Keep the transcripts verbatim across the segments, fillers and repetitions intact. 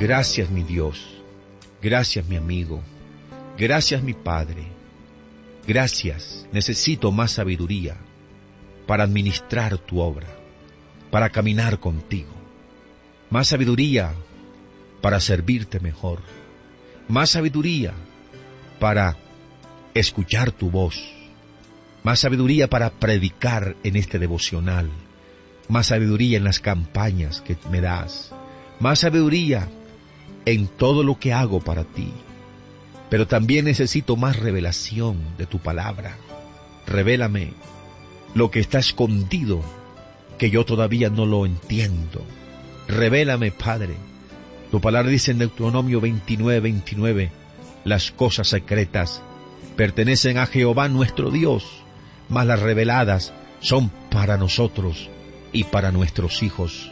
Gracias, mi Dios. Gracias, mi amigo. Gracias, mi Padre. Gracias. Necesito más sabiduría para administrar tu obra, para caminar contigo. Más sabiduría para servirte mejor. Más sabiduría para escuchar tu voz. Más sabiduría para predicar en este devocional. Más sabiduría en las campañas que me das. Más sabiduría en todo lo que hago para ti. Pero también necesito más revelación de tu palabra. Revélame lo que está escondido, que yo todavía no lo entiendo. Revélame, Padre. Tu palabra dice en Deuteronomio veintinueve, veintinueve, las cosas secretas pertenecen a Jehová nuestro Dios, mas las reveladas son para nosotros y para nuestros hijos.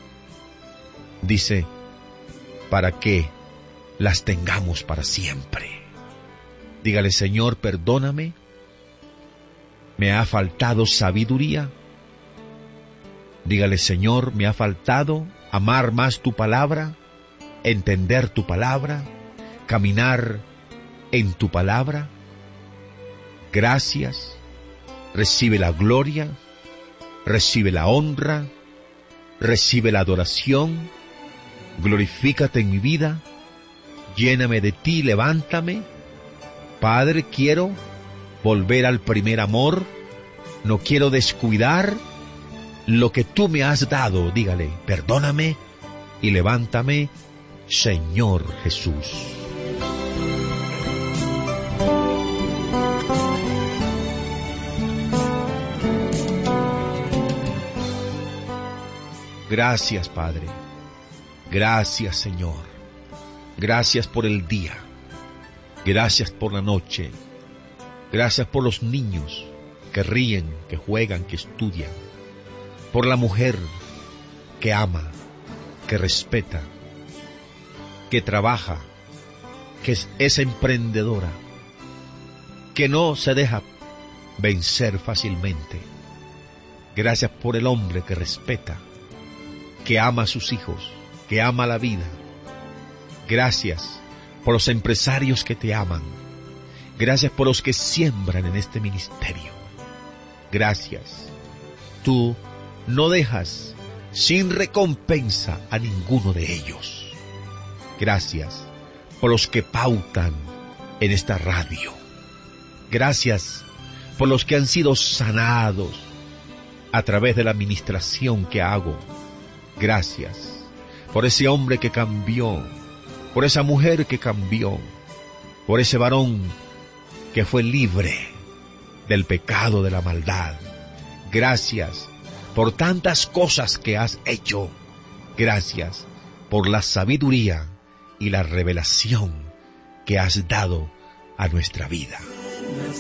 Dice, para que las tengamos para siempre. Dígale, Señor, perdóname. Me ha faltado sabiduría. Dígale, Señor, me ha faltado amar más tu palabra, entender tu palabra, caminar en tu palabra. Gracias. Recibe la gloria, recibe la honra, recibe la adoración. Glorifícate en mi vida. Lléname de ti, levántame. Padre, quiero volver al primer amor. No quiero descuidar lo que tú me has dado. Dígale, perdóname y levántame, Señor Jesús. Gracias, Padre. Gracias, Señor. Gracias por el día. Gracias por la noche. Gracias por los niños que ríen, que juegan, que estudian. Por la mujer que ama, que respeta, que trabaja, que es, es emprendedora, que no se deja vencer fácilmente. Gracias por el hombre que respeta, que ama a sus hijos, que ama la vida. Gracias por los empresarios que te aman. Gracias por los que siembran en este ministerio. Gracias. Tú no dejas sin recompensa a ninguno de ellos. Gracias por los que pautan en esta radio. Gracias por los que han sido sanados a través de la administración que hago. Gracias por ese hombre que cambió, por esa mujer que cambió, por ese varón que fue libre del pecado, de la maldad. Gracias por tantas cosas que has hecho. Gracias por la sabiduría y la revelación que has dado a nuestra vida.